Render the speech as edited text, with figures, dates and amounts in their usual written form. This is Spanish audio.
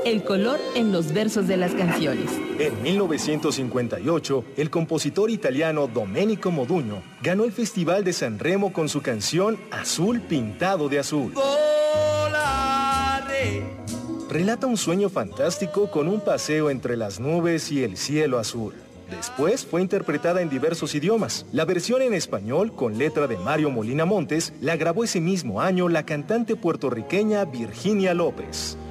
el color en los versos de las canciones. En 1958, el compositor italiano Domenico Modugno ganó el Festival de San Remo con su canción Azul pintado de azul. Relata un sueño fantástico con un paseo entre las nubes y el cielo azul. Después fue interpretada en diversos idiomas. La versión en español, con letra de Mario Molina Montes, la grabó ese mismo año la cantante puertorriqueña Virginia López.